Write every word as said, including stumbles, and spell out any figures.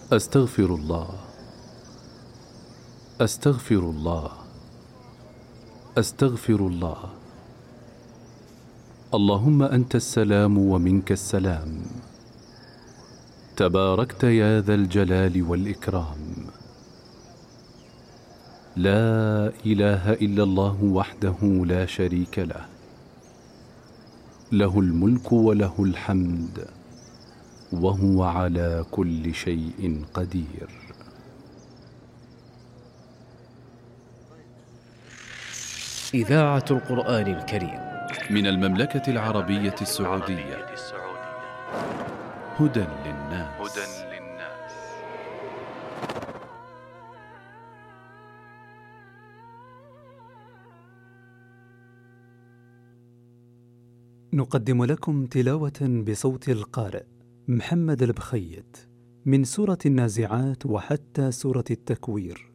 أستغفر الله، أستغفر الله، أستغفر الله. اللهم أنت السلام ومنك السلام، تباركت يا ذا الجلال والإكرام. لا إله إلا الله وحده لا شريك له، له الملك وله الحمد وهو على كل شيء قدير. إذاعة القرآن الكريم من المملكة العربية السعودية. هدى للناس. نقدم لكم تلاوة بصوت القارئ محمد البخيت من سورة النازعات وحتى سورة التكوير.